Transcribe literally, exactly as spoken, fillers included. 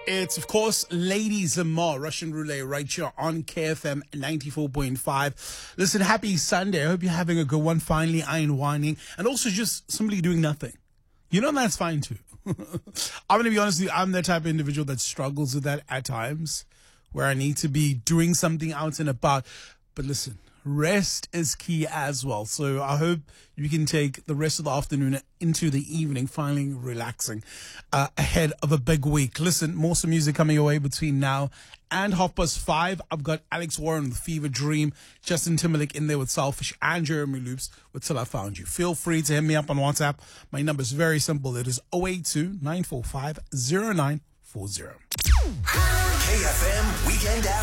It's, of course, Ladies Lamar, Russian Roulette, right here on K F M ninety-four point five. Listen, happy Sunday. I hope you're having a good one, finally iron winding, and also just simply doing nothing. You know, that's fine too. I'm going to be honest with you, I'm the type of individual that struggles with that at times, where I need to be doing something out and about. But listen, rest is key as well. So I hope you can take the rest of the afternoon into the evening, finally relaxing uh, ahead of a big week. Listen, more some music coming your way between now and half past five. I've got Alex Warren with Fever Dream, Justin Timberlake in there with Selfish, and Jeremy Loops with Till I Found You. Feel free to hit me up on WhatsApp. My number is very simple. It is zero eight two, nine four five, zero nine four zero. K F M Weekend After.